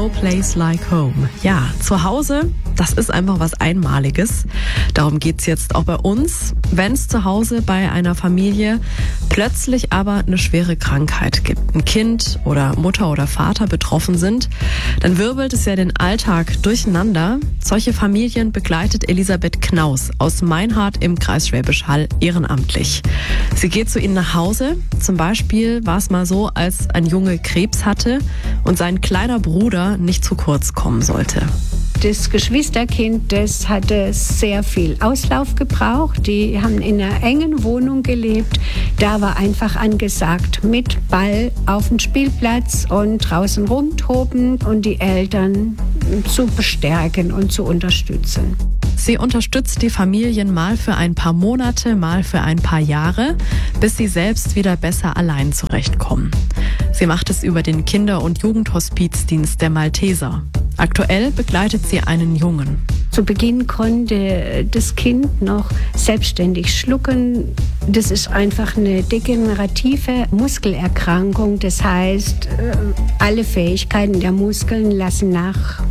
No Place Like Home. Ja, zu Hause, das ist einfach was Einmaliges. Darum geht's jetzt auch bei uns. Wenn es zu Hause bei einer Familie plötzlich aber eine schwere Krankheit gibt, ein Kind oder Mutter oder Vater betroffen sind, dann wirbelt es ja den Alltag durcheinander. Solche Familien begleitet Elisabeth Knaus aus Meinhardt im Kreis Schwäbisch Hall ehrenamtlich. Sie geht zu ihnen nach Hause. Zum Beispiel war es mal so, als ein Junge Krebs hatte und sein kleiner Bruder nicht zu kurz kommen sollte. Das Geschwisterkind, das hatte sehr viel Auslauf gebraucht. Die haben in einer engen Wohnung gelebt. Da war einfach angesagt, mit Ball auf dem Spielplatz und draußen rumtoben und die Eltern zu bestärken und zu unterstützen. Sie unterstützt die Familien mal für ein paar Monate, mal für ein paar Jahre, bis sie selbst wieder besser allein zurechtkommen. Sie macht es über den Kinder- und Jugendhospizdienst der Malteser. Aktuell begleitet sie einen Jungen. Zu Beginn konnte das Kind noch selbstständig schlucken. Das ist einfach eine degenerative Muskelerkrankung. Das heißt, alle Fähigkeiten der Muskeln lassen nach.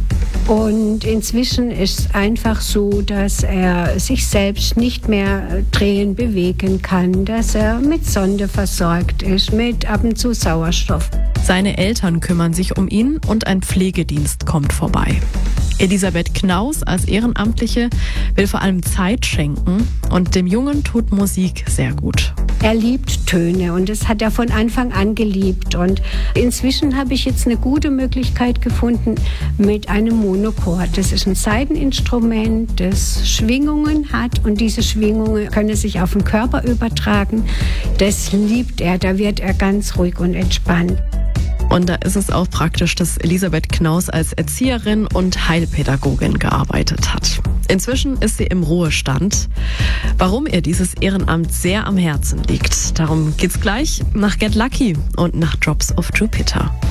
Und inzwischen ist es einfach so, dass er sich selbst nicht mehr drehen, bewegen kann, dass er mit Sonde versorgt ist, mit ab und zu Sauerstoff. Seine Eltern kümmern sich um ihn und ein Pflegedienst kommt vorbei. Elisabeth Knaus als Ehrenamtliche will vor allem Zeit schenken und dem Jungen tut Musik sehr gut. Er liebt Töne und das hat er von Anfang an geliebt. Und inzwischen habe ich jetzt eine gute Möglichkeit gefunden mit einem Monochord. Das ist ein Saiteninstrument, das Schwingungen hat und diese Schwingungen können sich auf den Körper übertragen. Das liebt er, da wird er ganz ruhig und entspannt. Und da ist es auch praktisch, dass Elisabeth Knaus als Erzieherin und Heilpädagogin gearbeitet hat. Inzwischen ist sie im Ruhestand. Warum ihr dieses Ehrenamt sehr am Herzen liegt, darum geht's gleich nach Get Lucky und nach Drops of Jupiter.